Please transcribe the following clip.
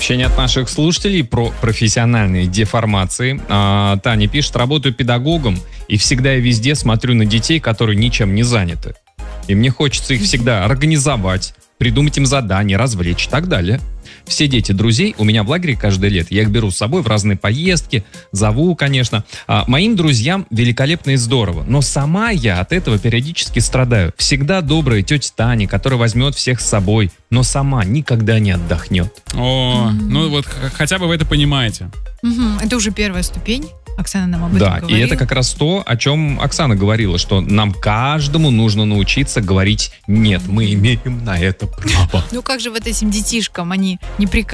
Сообщение от наших слушателей про профессиональные деформации. Таня пишет: работаю педагогом и всегда и везде смотрю на детей, которые ничем не заняты. И мне хочется их всегда организовать, придумать им задания, развлечь и так далее. Все дети друзей у меня в лагере каждое лето. Я их беру с собой в разные поездки, зову, конечно. Моим друзьям великолепно и здорово, но сама я от этого периодически страдаю. Всегда добрая тетя Таня, которая возьмет всех с собой, но сама никогда не отдохнет. Ну вот хотя бы вы это понимаете. Это уже первая ступень. Оксана нам об этом говорила. Да, и это как раз то, о чем Оксана говорила, что нам каждому нужно научиться говорить «нет». Мы имеем на это право. Ну как же вот этим детишкам, они не